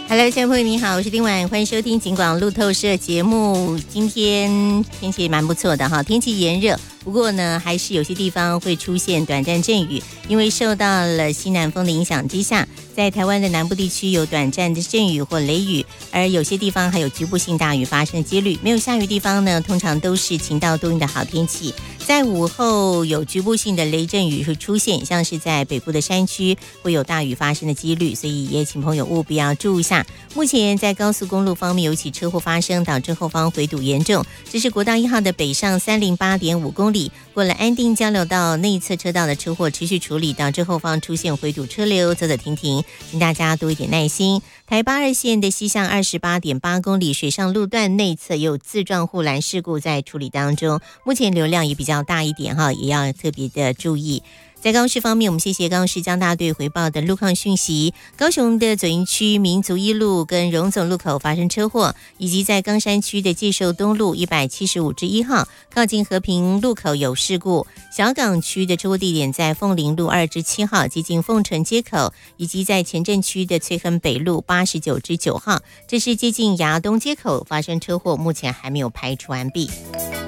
Hello， 亲爱的朋友你好，我是丁婉，欢迎收听警广路透社节目。今天天气蛮不错的哈，天气炎热，不过呢，还是有些地方会出现短暂阵雨，因为受到了西南风的影响之下，在台湾的南部地区有短暂的阵雨或雷雨，而有些地方还有局部性大雨发生的几率。没有下雨地方呢，通常都是晴到多云的好天气。在午后有局部性的雷阵雨会出现，像是在北部的山区会有大雨发生的几率，所以也请朋友务必要注意一下。目前在高速公路方面有起车祸发生，导致后方回堵严重。这是国道1号的北上308.5公里，过了安定交流道内侧车道的车祸持续处理，导致后方出现回堵车流，走走停停，请大家多一点耐心。台8-2线的西向28.8公里水上路段内侧有自撞护栏事故在处理当中，目前流量也比较大一点哈，也要特别的注意。在高雄市方面，我们谢谢高雄市江大队回报的路况讯息。高雄的左营区民族一路跟荣总路口发生车祸，以及在冈山区的介寿东路175-1号靠近和平路口有事故。小港区的车祸地点在凤林路2-7号接近凤城街口，以及在前镇区的翠亨北路89-9号，这是接近亚东街口发生车祸，目前还没有排除完毕。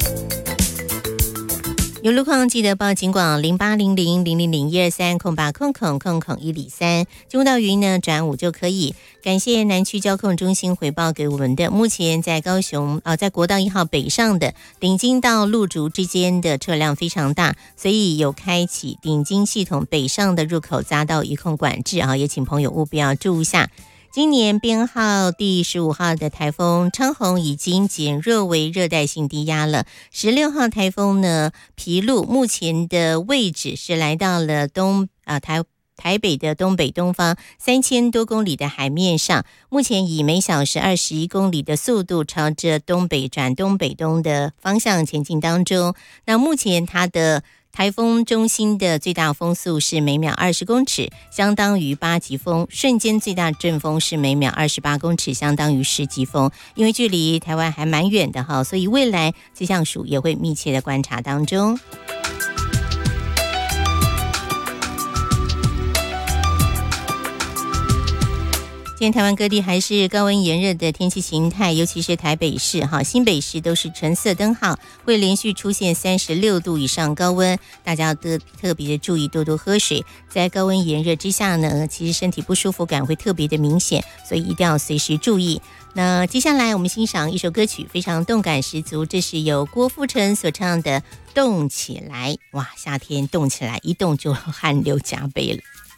有路况记得报警广0800-000-123-0800-103，进入到语音呢转5就可以。感谢南区交控中心回报给我们的，目前在高雄在国道1号北上的顶金到鹿竹之间的车辆非常大，所以有开启顶金系统北上的入口匝道一控管制也请朋友务必要注意一下。今年编号第15号的台风昌宏已经减弱为热带性低压了。16号台风呢皮鹿目前的位置是来到了台北的东北东方3000多公里的海面上，目前以每小时21公里的速度朝着东北转东北东的方向前进当中。那目前它的台风中心的最大风速是每秒20公尺，相当于8级风，瞬间最大阵风是每秒28公尺，相当于10级风。因为距离台湾还蛮远的所以未来气象署也会密切的观察当中。今天台湾各地还是高温炎热的天气形态，尤其是台北市新北市都是橙色灯号，会连续出现36度以上高温，大家要特别的注意，多多喝水。在高温炎热之下呢，其实身体不舒服感会特别的明显，所以一定要随时注意。那接下来我们欣赏一首歌曲，非常动感十足，这是由郭富城所唱的《动起来》。哇，夏天动起来，一动就汗流浃背了。